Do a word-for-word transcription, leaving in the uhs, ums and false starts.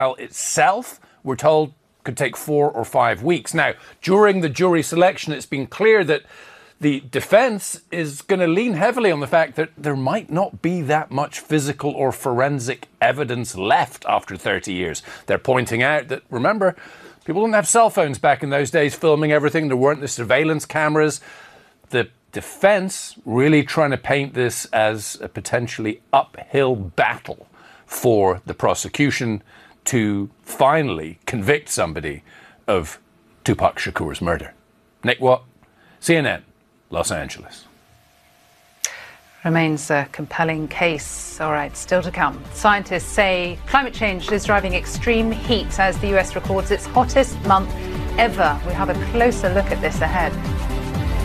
trial itself, we're told, could take four or five weeks. Now, during the jury selection, it's been clear that the defence is going to lean heavily on the fact that there might not be that much physical or forensic evidence left after thirty years. They're pointing out that, remember, people didn't have cell phones back in those days filming everything. There weren't the surveillance cameras. The defence really trying to paint this as a potentially uphill battle for the prosecution to finally convict somebody of Tupac Shakur's murder. Nick Watt, C N N, Los Angeles. Remains a compelling case. All right, still to come. Scientists say climate change is driving extreme heat as the U S records its hottest month ever. We have a closer look at this ahead.